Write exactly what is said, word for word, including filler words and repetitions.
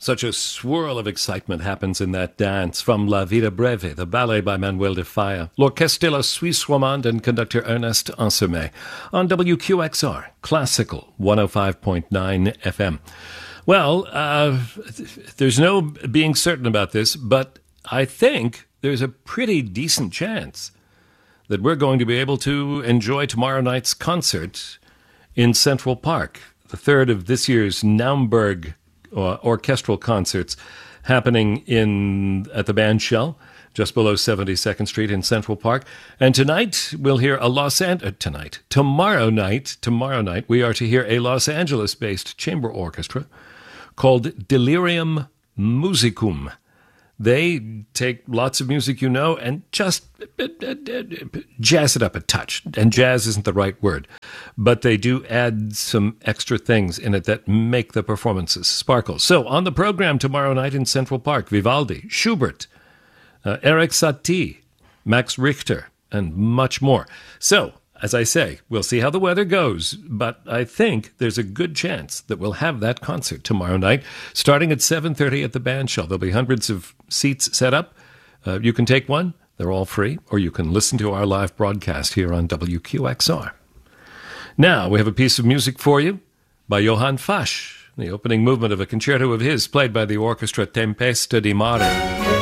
Such a swirl of excitement happens in that dance from La Vida Breve, the ballet by Manuel de Falla, L'Orchestre de la Suisse Romande and conductor Ernest Ansermet on W Q X R, Classical one oh five point nine F M. Well, uh, there's no being certain about this, but I think there's a pretty decent chance that we're going to be able to enjoy tomorrow night's concert in Central Park, the third of this year's Naumburg uh, orchestral concerts happening in at the Bandshell, just below seventy-second Street in Central Park. And tonight we'll hear a Los Angeles, uh, tonight, tomorrow night, tomorrow night, we are to hear a Los Angeles-based chamber orchestra called Delirium Musicum. They take lots of music you know and just jazz it up a touch. And jazz isn't the right word, but they do add some extra things in it that make the performances sparkle. So on the program tomorrow night in Central Park, Vivaldi, Schubert, uh, Eric Satie, Max Richter, and much more. So, as I say, we'll see how the weather goes, but I think there's a good chance that we'll have that concert tomorrow night, starting at seven thirty at the Bandshell. There'll be hundreds of seats set up. Uh, you can take one. They're all free, or you can listen to our live broadcast here on W Q X R. Now, we have a piece of music for you by Johann Fasch, the opening movement of a concerto of his, played by the orchestra Tempesta di Mare.